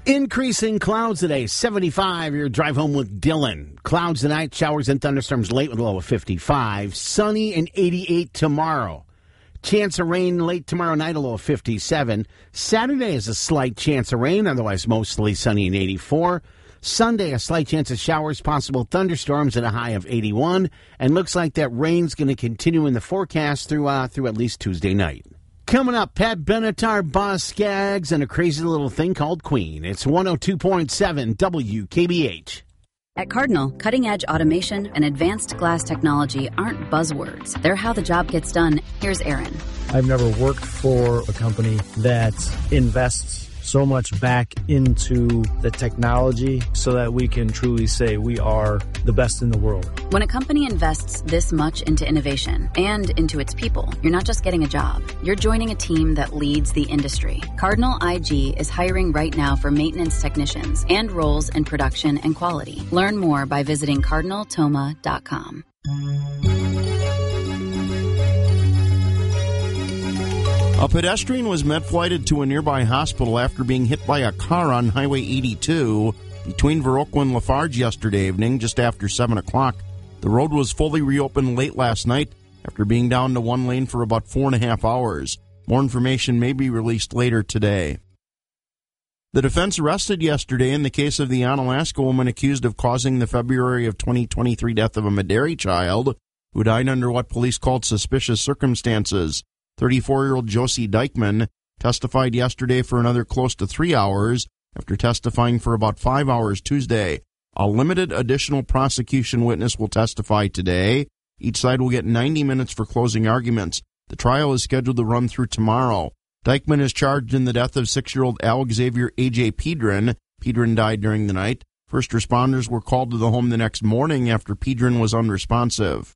Increasing clouds today, 75. Your drive home with Dylan. Clouds tonight, showers and thunderstorms late with a low of 55. Sunny and 88 tomorrow. Chance of rain late tomorrow night, a low of 57. Saturday is a slight chance of rain, otherwise mostly sunny and 84. Sunday, a slight chance of showers, possible thunderstorms at a high of 81. And looks like that rain's going to continue in the forecast through at least Tuesday night. Coming up, Pat Benatar, Boz Scaggs, and a crazy little thing called Queen. It's 102.7 WKBH. At Cardinal, cutting-edge automation and advanced glass technology aren't buzzwords. They're how the job gets done. Here's Aaron. I've never worked for a company that invests so much back into the technology so that we can truly say we are the best in the world. When a company invests this much into innovation and into its people, you're not just getting a job. You're joining a team that leads the industry. Cardinal IG is hiring right now for maintenance technicians and roles in production and quality. Learn more by visiting cardinaltoma.com. A pedestrian was med-flighted to a nearby hospital after being hit by a car on Highway 82 between Viroqua and Lafarge yesterday evening, just after 7 o'clock. The road was fully reopened late last night after being down to one lane for about 4.5 hours. More information may be released later today. The defense arrested yesterday in the case of the Onalaska woman accused of causing the February of 2023 death of a Medarie child who died under what police called suspicious circumstances. 34-year-old Josie Dykeman testified yesterday for another close to 3 hours after testifying for about 5 hours Tuesday. A limited additional prosecution witness will testify today. Each side will get 90 minutes for closing arguments. The trial is scheduled to run through tomorrow. Dykeman is charged in the death of 6-year-old Alex Xavier A.J. Pedron. Pedron died during the night. First responders were called to the home the next morning after Pedron was unresponsive.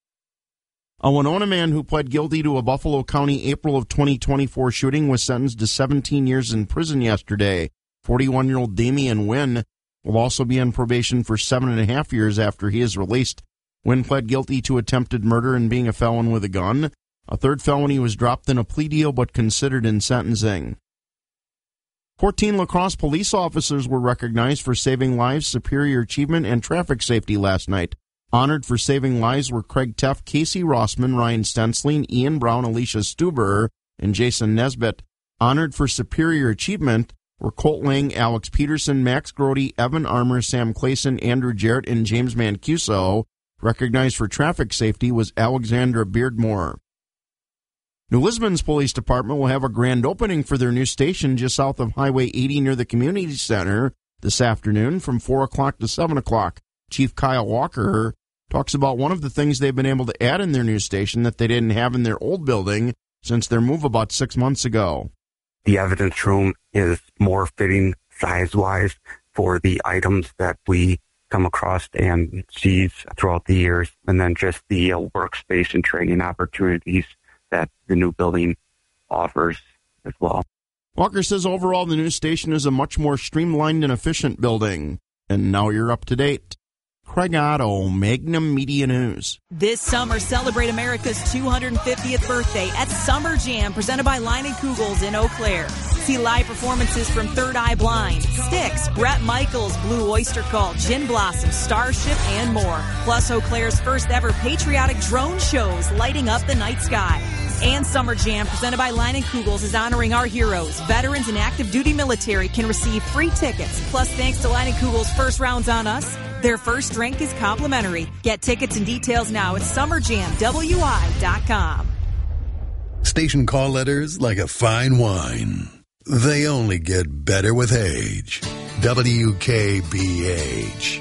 A Winona man who pled guilty to a Buffalo County April of 2024 shooting was sentenced to 17 years in prison yesterday. 41-year-old Damian Wynn will also be on probation for 7.5 years after he is released. Wynn pled guilty to attempted murder and being a felon with a gun. A third felony was dropped in a plea deal but considered in sentencing. 14 La Crosse police officers were recognized for saving lives, superior achievement, and traffic safety last night. Honored for saving lives were Craig Teff, Casey Rossman, Ryan Stensling, Ian Brown, Alicia Stuber, and Jason Nesbitt. Honored for superior achievement were Colt Lang, Alex Peterson, Max Grody, Evan Armour, Sam Clayson, Andrew Jarrett, and James Mancuso. Recognized for traffic safety was Alexandra Beardmore. New Lisbon's police department will have a grand opening for their new station just south of Highway 80 near the community center this afternoon from 4 o'clock to 7 o'clock. Chief Kyle Walker talks about one of the things they've been able to add in their new station that they didn't have in their old building since their move about 6 months ago. The evidence room is more fitting size-wise for the items that we come across and see throughout the years, and then just the workspace and training opportunities that the new building offers as well. Walker says overall the new station is a much more streamlined and efficient building. And now you're up to date. Craig Otto, Magnum Media News. This summer, celebrate America's 250th birthday at Summer Jam, presented by Line & Kugels in Eau Claire. See live performances from Third Eye Blind, Styx, Bret Michaels, Blue Oyster Cult, Gin Blossom, Starship, and more. Plus Eau Claire's first ever patriotic drone shows lighting up the night sky. And Summer Jam, presented by Line & Kugels, is honoring our heroes. Veterans and active duty military can receive free tickets. Plus, thanks to Line & Kugels' first rounds on us, their first drink is complimentary. Get tickets and details now at summerjamwi.com. Station call letters like a fine wine. They only get better with age. WKBH.